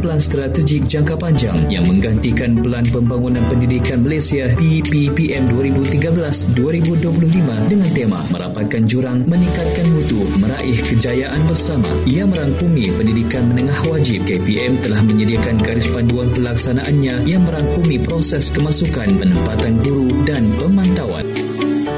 Pelan Strategik Jangka Panjang yang menggantikan Pelan Pembangunan Pendidikan Malaysia PPPM 2013-2025 dengan tema Merapatkan Jurang Meningkatkan Mutu Meraih Kejayaan Bersama. Ia merangkumi pendidikan menengah wajib. KPM telah menyediakan garis panduan pelaksanaannya yang merangkumi proses kemasukan, penempatan guru dan pemantauan.